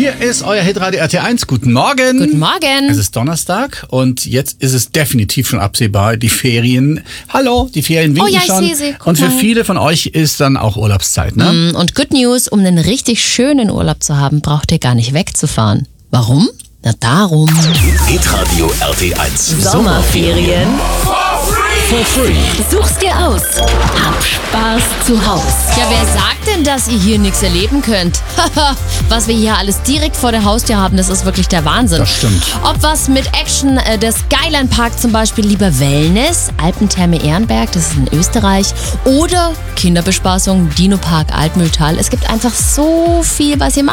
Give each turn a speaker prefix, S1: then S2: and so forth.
S1: Hier ist euer Hitradio RT1. Guten Morgen.
S2: Guten Morgen.
S1: Es ist Donnerstag und jetzt ist es definitiv schon absehbar, die Ferien. Hallo, die Ferien winken schon.
S2: Ich sehe sie.
S1: Und für viele von euch ist dann auch Urlaubszeit, ne?
S2: Und Good News, um einen richtig schönen Urlaub zu haben, braucht ihr gar nicht wegzufahren. Warum? Na darum.
S3: Hitradio RT1.
S2: Sommerferien.
S1: For free.
S2: Such's dir aus. Hab Spaß zu Haus. Ja, wer sagt denn, dass ihr hier nichts erleben könnt? Haha, was wir hier alles direkt vor der Haustür haben, das ist wirklich der Wahnsinn.
S1: Das stimmt.
S2: Ob was mit Action, der Skyline Park zum Beispiel, lieber Wellness, Alpentherme Ehrenberg, das ist in Österreich, oder Kinderbespaßung, Dino Park Altmühltal. Es gibt einfach so viel, was ihr